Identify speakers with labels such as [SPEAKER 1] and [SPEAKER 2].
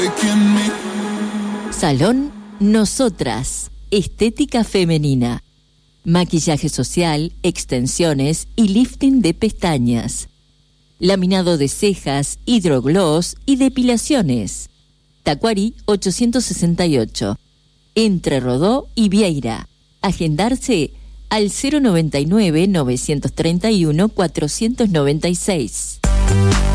[SPEAKER 1] Salón Nosotras, estética femenina, maquillaje social, extensiones y lifting de pestañas, laminado de cejas, hidrogloss y depilaciones. Tacuarí 868, entre Rodó y Vieira. Agendarse al 099-931-496.